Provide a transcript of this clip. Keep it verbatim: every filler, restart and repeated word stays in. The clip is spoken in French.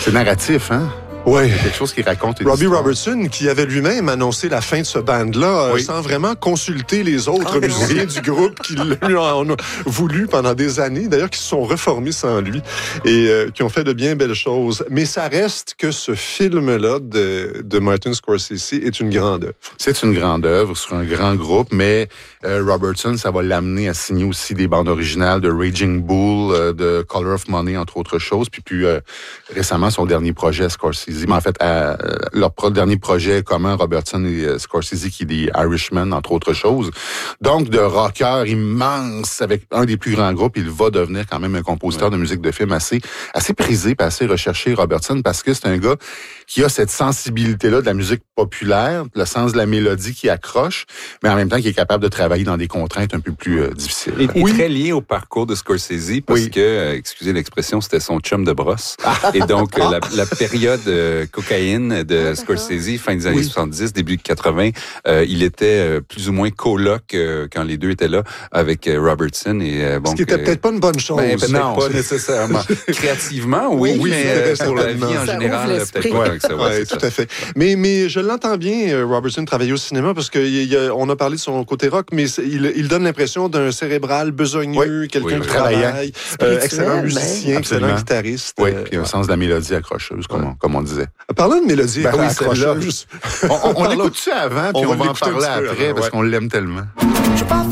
C'est narratif, hein? Oui. Quelque chose qui raconte une Robbie histoire. Robertson, qui avait lui-même annoncé la fin de ce band-là, Oui. euh, sans vraiment consulter les autres Ah, musiciens du groupe qui lui en ont voulu pendant des années, d'ailleurs, qui se sont reformés sans lui et euh, qui ont fait de bien belles choses. Mais ça reste que ce film-là de, de Martin Scorsese est une grande œuvre. C'est une grande œuvre sur un grand groupe, mais euh, Robertson, ça va l'amener à signer aussi des bandes originales de Raging Bull, euh, de Color of Money, entre autres choses. Puis, puis euh, récemment, son dernier projet, Scorsese. Mais en fait, à, euh, leur pro- dernier projet commun, Robertson et euh, Scorsese, qui est des Irishman, entre autres choses. Donc, de rocker immense, avec un des plus grands groupes, il va devenir quand même un compositeur ouais. de musique de film assez, assez prisé, puis assez recherché, Robertson, parce que c'est un gars qui a cette sensibilité-là de la musique populaire, le sens de la mélodie qui accroche, mais en même temps qui est capable de travailler dans des contraintes un peu plus euh, difficiles. Et, et oui. très lié au parcours de Scorsese, parce oui. que, euh, excusez l'expression, c'était son chum de brosse. Et donc, euh, la, la période euh, cocaïne de Scorsese, fin des années oui. soixante-dix, début quatre-vingts, euh, il était euh, plus ou moins coloc euh, quand les deux étaient là avec euh, Robertson. Et, euh, bon, Ce qui était euh, peut-être pas une bonne chose. Ben, peut-être non. pas nécessairement. Créativement, oui, oui mais euh, pour la vie en ça général, peut-être pas. Avec ça, ouais, ouais, tout ça. à fait. Mais, mais je l'entends bien, Robertson, travailler au cinéma, parce qu'on a parlé de son côté rock, mais il, il donne l'impression d'un cérébral besogneux, oui. quelqu'un oui, qui travaille, euh, excellent musicien, excellent guitariste. Oui, puis un sens de la mélodie accrocheuse, comme, ouais. on, comme on disait. Parlant de mélodie ben, oui, accrocheuse... on on, on l'écoute-tu avant, puis on, on va en parler après, ouais. parce qu'on l'aime tellement. Je veux pas